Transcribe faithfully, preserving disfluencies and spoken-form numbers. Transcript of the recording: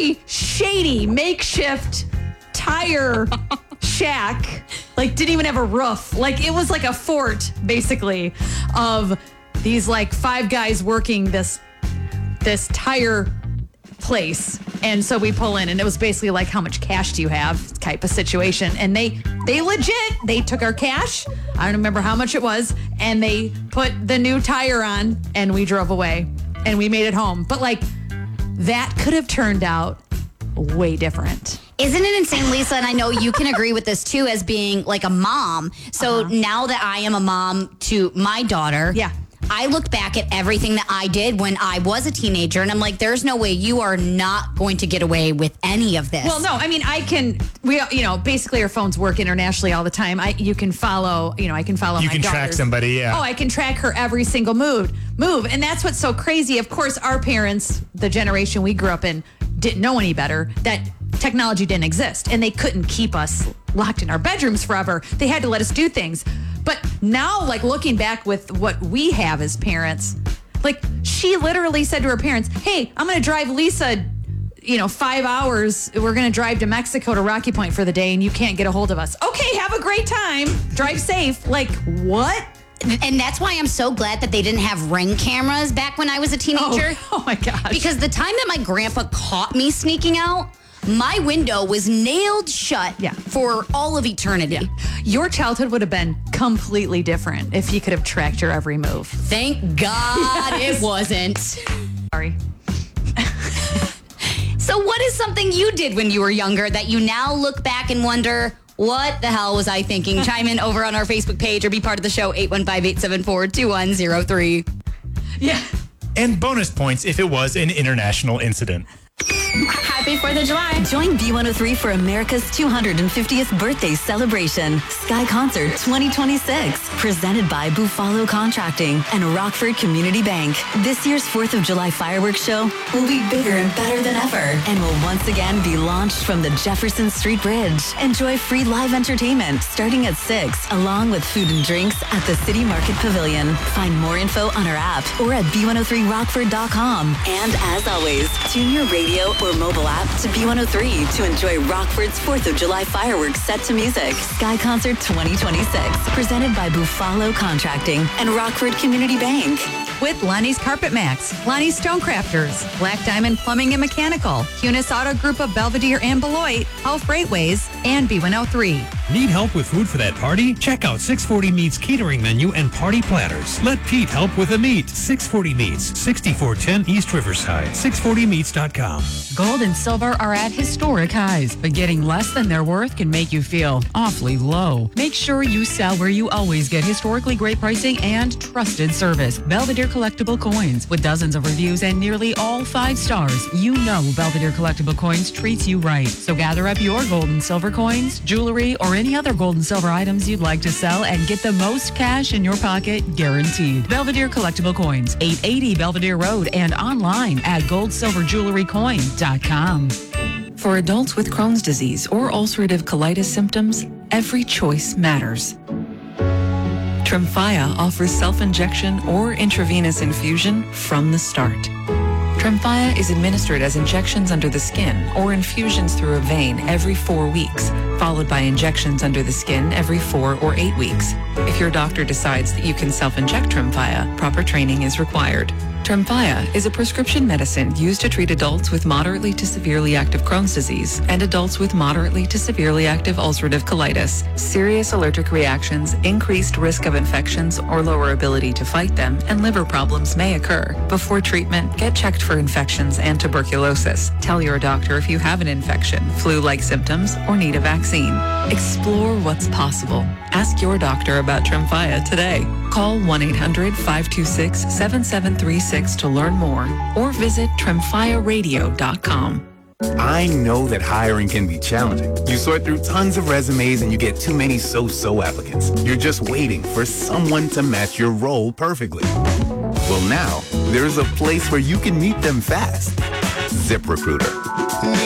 very shady makeshift tire shack. Like, didn't even have a roof. Like, it was like a fort, basically, of these like five guys working this this tire place. And so we pull in, and it was basically like, how much cash do you have type of situation. And they they legit they took our cash, I don't remember how much it was, and they put the new tire on, and we drove away and we made it home. But like, that could have turned out way different. Isn't it insane, Lisa? And I know you can agree with this too, as being like a mom. So uh-huh. now that I am a mom to my daughter, yeah, I look back at everything that I did when I was a teenager, and I'm like, there's no way you are not going to get away with any of this. Well, no, I mean, I can, we, you know, basically our phones work internationally all the time. I, you can follow, you know, I can follow you my can daughters. track somebody, yeah. Oh, I can track her every single move, move. And that's what's so crazy. Of course, our parents, the generation we grew up in, didn't know any better, that technology didn't exist, and they couldn't keep us locked in our bedrooms forever. They had to let us do things. But now, like, looking back with what we have as parents, like, she literally said to her parents, hey, I'm going to drive Lisa, you know, five hours. We're going to drive to Mexico to Rocky Point for the day, and you can't get a hold of us. Okay, have a great time. Drive safe. Like, what? And that's why I'm so glad that they didn't have Ring cameras back when I was a teenager. Oh, oh my gosh. Because the time that my grandpa caught me sneaking out, my window was nailed shut yeah. for all of eternity. Yeah. Your childhood would have been completely different if you could have tracked your every move. Thank God yes. it wasn't. Sorry. So what is something you did when you were younger that you now look back and wonder, what the hell was I thinking? Chime in over on our Facebook page or be part of the show, eight one five, eight seven four, two one zero three. Yeah. And bonus points if it was an international incident. Happy fourth of July. Join B one oh three for America's two hundred fiftieth birthday celebration. Sky Concert twenty twenty-six. Presented by Buffalo Contracting and Rockford Community Bank. This year's fourth of July fireworks show will be bigger and better than ever and will once again be launched from the Jefferson Street Bridge. Enjoy free live entertainment starting at six, along with food and drinks at the City Market Pavilion. Find more info on our app or at b one oh three rockford dot com. And as always, tune your radio or mobile app to B one oh three to enjoy Rockford's fourth of July fireworks set to music. Sky Concert twenty twenty-six, presented by Buffalo Contracting and Rockford Community Bank. With Lonnie's Carpet Max, Lonnie's Stonecrafters, Black Diamond Plumbing and Mechanical, Hunis Auto Group of Belvedere and Beloit, Health Freightways, and B one oh three. Need help with food for that party? Check out six forty Meats catering menu and party platters. Let Pete help with the meat. six forty Meats, sixty-four ten East Riverside, six forty meats dot com. Gold and silver are at historic highs, but getting less than their worth can make you feel awfully low. Make sure you sell where you always get historically great pricing and trusted service. Belvedere Collectible Coins, with dozens of reviews and nearly all five stars. You know Belvedere Collectible Coins treats you right. So gather up your gold and silver coins, jewelry, or any other gold and silver items you'd like to sell and get the most cash in your pocket guaranteed. Belvedere Collectible Coins, eight eighty Belvedere Road, and online at gold silver jewelry coin dot com. For adults with Crohn's disease or ulcerative colitis symptoms, every choice matters. Tremfya offers self-injection or intravenous infusion from the start. Tremfya is administered as injections under the skin or infusions through a vein every four weeks, followed by injections under the skin every four or eight weeks. If your doctor decides that you can self-inject Tremfya, proper training is required. Tremfya is a prescription medicine used to treat adults with moderately to severely active Crohn's disease and adults with moderately to severely active ulcerative colitis. Serious allergic reactions, increased risk of infections or lower ability to fight them, and liver problems may occur. Before treatment, get checked for infections and tuberculosis. Tell your doctor if you have an infection, flu-like symptoms, or need a vaccine. Explore what's possible. Ask your doctor about Tremfya today. Call one eight hundred, five two six, seven seven three six to learn more or visit tremfya radio dot com. I know that hiring can be challenging. You sort through tons of resumes and you get too many so-so applicants. You're just waiting for someone to match your role perfectly. Well, now, there's a place where you can meet them fast. ZipRecruiter.